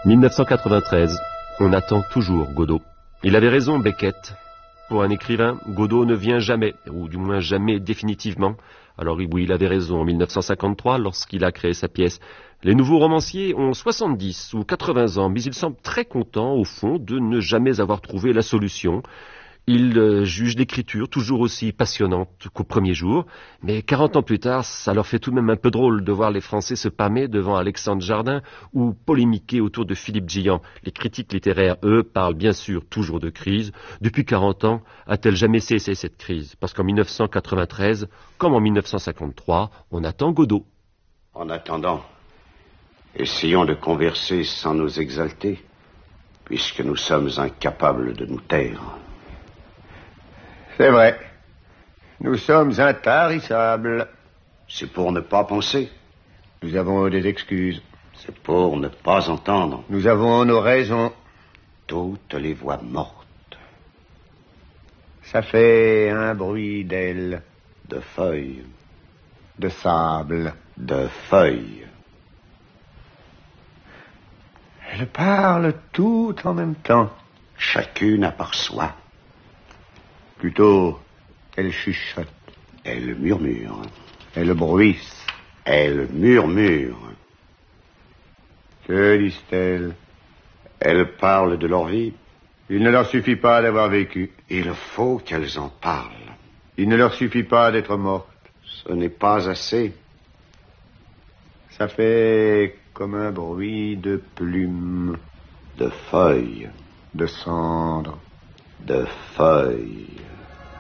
1993, on attend toujours Godot. Il avait raison, Beckett. Pour un écrivain, Godot ne vient jamais, ou du moins jamais définitivement. Alors oui, il avait raison en 1953 lorsqu'il a créé sa pièce. Les nouveaux romanciers ont 70 ou 80 ans, mais ils semblent très contents, au fond, de ne jamais avoir trouvé la solution. Ils jugent l'écriture toujours aussi passionnante qu'au premier jour, mais 40 ans plus tard, ça leur fait tout de même un peu drôle de voir les Français se pâmer devant Alexandre Jardin ou polémiquer autour de Philippe Gillian. Les critiques littéraires, eux, parlent bien sûr toujours de crise. Depuis 40 ans, a-t-elle jamais cessé cette crise? Parce qu'en 1993, comme en 1953, on attend Godot. En attendant, essayons de converser sans nous exalter, puisque nous sommes incapables de nous taire. C'est vrai. Nous sommes intarissables. C'est pour ne pas penser. Nous avons des excuses. C'est pour ne pas entendre. Nous avons nos raisons. Toutes les voix mortes. Ça fait un bruit d'ailes. De feuilles. De sable. De feuilles. Elles parlent toutes en même temps. Chacune à part soi. Plutôt, elles chuchotent. Elles murmurent. Elles bruissent. Elles murmurent. Que disent-elles? Elles parlent de leur vie. Il ne leur suffit pas d'avoir vécu. Il faut qu'elles en parlent. Il ne leur suffit pas d'être mortes. Ce n'est pas assez. Ça fait comme un bruit de plumes. De feuilles. De cendres. De feuilles.